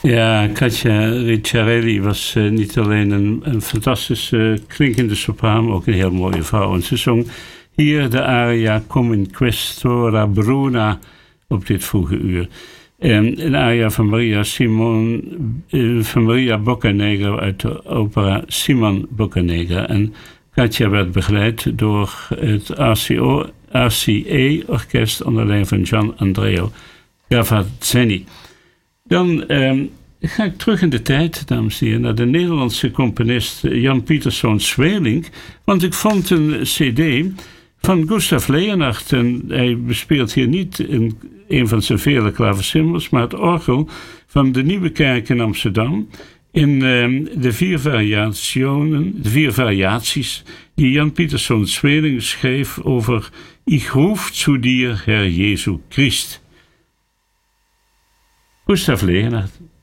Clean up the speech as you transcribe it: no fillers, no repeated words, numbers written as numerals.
Ja, Katja Ricciarelli was niet alleen een fantastische klinkende sopraan, ook een heel mooie vrouw. En ze zong hier de aria Come in questora bruna op dit vroege uur. Een aria van Maria Boccanegra uit de opera Simon Boccanegra. En Katja werd begeleid door het RCA-orkest onder leiding van Gian Andrea Gavazzeni. Dan ga ik terug in de tijd, dames en heren, naar de Nederlandse componist Jan Pieterszoon Sweelinck. Want ik vond een cd van Gustav Leonhardt. En hij bespeelt hier niet een van zijn vele klaversymbals, maar het orgel van de Nieuwe Kerk in Amsterdam. In de vier variaties die Jan Pieterszoon Sweelinck schreef over Ich ruf zu dir, Herr Jesu Christ. Gustav Leonhardt.